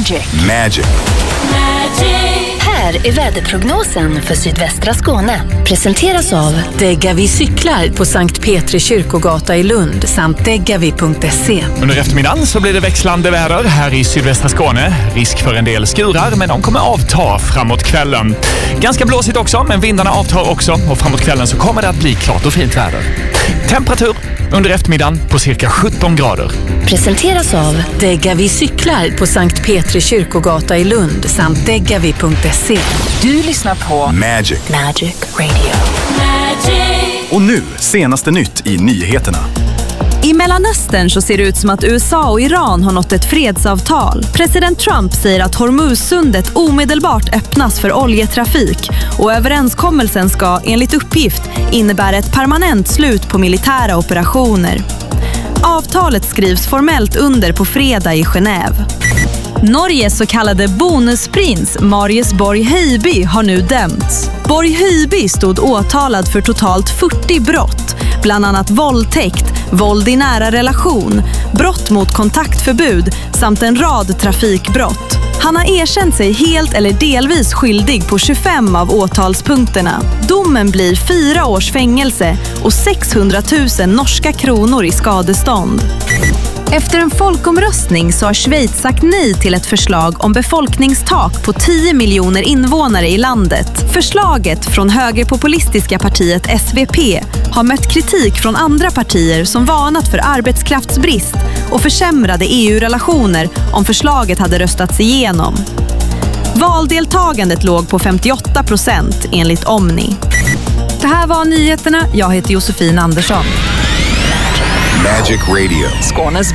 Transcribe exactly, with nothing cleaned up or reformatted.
Magic. Magic. Här är väderprognosen för sydvästra Skåne. Presenteras av Degavi cyklar på Sankt Petri kyrkogata i Lund samt degavi punkt se. Under eftermiddagen så blir det växlande väder här i sydvästra Skåne. Risk för en del skurar, men de kommer avta framåt kvällen. Ganska blåsigt också, men vindarna avtar också. Och framåt kvällen så kommer det att bli klart och fint väder. Temperatur under eftermiddagen på cirka sjutton grader. Presenteras av Degavi cyklar på Sankt Petri kyrkogata i Lund samt degavi punkt se. Du lyssnar på Magic. Magic Radio. Magic. Och nu, senaste nytt i nyheterna. I Mellanöstern så ser det ut som att U S A och Iran har nått ett fredsavtal. President Trump säger att Hormuzsundet omedelbart öppnas för oljetrafik och överenskommelsen ska enligt uppgift innebära ett permanent slut på militära operationer. Avtalet skrivs formellt under på fredag i Genève. Norges så kallade bonusprins Marius Borg Heiby har nu dömts. Borg Heiby stod åtalad för totalt fyrtio brott, bland annat våldtäkt, våld i nära relation, brott mot kontaktförbud samt en rad trafikbrott. Han har erkänt sig helt eller delvis skyldig på tjugofem av åtalspunkterna. Domen blir fyra års fängelse och sexhundratusen norska kronor i skadestånd. Efter en folkomröstning så har Schweiz sagt nej till ett förslag om befolkningstak på tio miljoner invånare i landet. Förslaget från högerpopulistiska partiet S V P har mött kritik från andra partier som varnat för arbetskraftsbrist och försämrade E U-relationer om förslaget hade röstats igenom. Valdeltagandet låg på femtioåtta procent enligt Omni. Det här var nyheterna. Jag heter Josefin Andersson. Magic Radio. Skånes